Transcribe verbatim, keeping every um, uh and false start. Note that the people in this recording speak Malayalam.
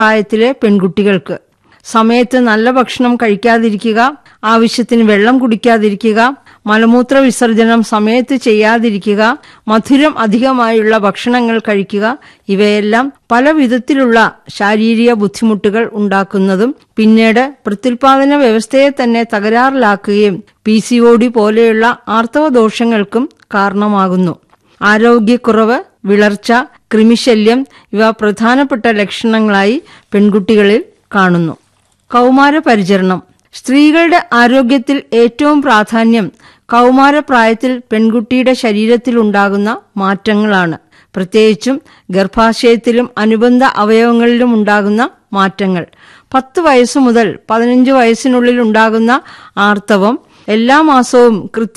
പ്രായത്തിലെ പെൺകുട്ടികൾക്ക് സമയത്ത് നല്ല ഭക്ഷണം കഴിക്കാതിരിക്കുക, ആവശ്യത്തിന് വെള്ളം കുടിക്കാതിരിക്കുക, മലമൂത്ര വിസർജനം സമയത്ത് ചെയ്യാതിരിക്കുക, മധുരം അധികമായുള്ള ഭക്ഷണങ്ങൾ കഴിക്കുക, ഇവയെല്ലാം പല വിധത്തിലുള്ള ശാരീരിക ബുദ്ധിമുട്ടുകൾ ഉണ്ടാക്കുന്നതും പിന്നീട് പ്രത്യുൽപാദന വ്യവസ്ഥയെ തന്നെ തകരാറിലാക്കുകയും പി സി ഒ ഡി പോലെയുള്ള ആർത്തവ ദോഷങ്ങൾക്കും കാരണമാകുന്നു. ആരോഗ്യക്കുറവ്, വിളർച്ച, കൃമിശല്യം ഇവ പ്രധാനപ്പെട്ട ലക്ഷണങ്ങളായി പെൺകുട്ടികളിൽ കാണുന്നു. കൗമാര പരിചരണം. സ്ത്രീകളുടെ ആരോഗ്യത്തിൽ ഏറ്റവും പ്രാധാന്യം കൗമാരപ്രായത്തിൽ പെൺകുട്ടിയുടെ ശരീരത്തിലുണ്ടാകുന്ന മാറ്റങ്ങളാണ്. പ്രത്യേകിച്ചും ഗർഭാശയത്തിലും അനുബന്ധ അവയവങ്ങളിലും ഉണ്ടാകുന്ന മാറ്റങ്ങൾ. പത്ത് വയസ്സു മുതൽ പതിനഞ്ച് വയസ്സിനുള്ളിൽ ഉണ്ടാകുന്ന ആർത്തവം എല്ലാ മാസവും കൃത്യ